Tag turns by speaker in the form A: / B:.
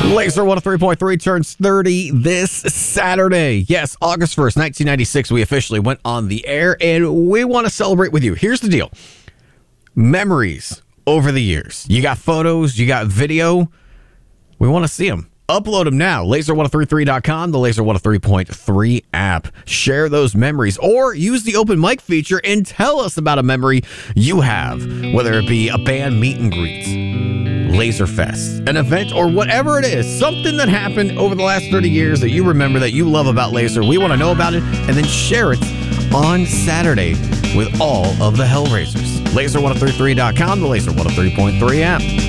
A: Laser 103.3 turns 30 this Saturday. Yes, August 1st, 1996, we officially went on the air, and we want to celebrate with you. Here's the deal. Memories over the years. You got photos, you got video. We want to see them. Upload them now. Laser1033.com, the Laser 103.3 app. Share those memories or use the open mic feature and tell us about a memory you have, whether it be a band meet and greets, Laser Fest, an event, or whatever it is, something that happened over the last 30 years that you remember that you love about Laser. We want to know about it and then share it on Saturday with all of the Hellraisers. Laser1033.com, the Laser 103.3 app.